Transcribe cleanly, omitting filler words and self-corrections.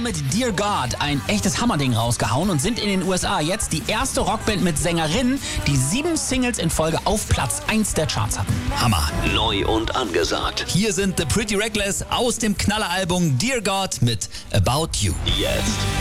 haben mit Dear God ein echtes Hammerding rausgehauen und sind in den USA jetzt die erste Rockband mit Sängerin, die 7 Singles in Folge auf Platz 1 der Charts hatten. Hammer. Neu und angesagt. Hier sind The Pretty Reckless aus dem Knalleralbum Dear God mit About You. Jetzt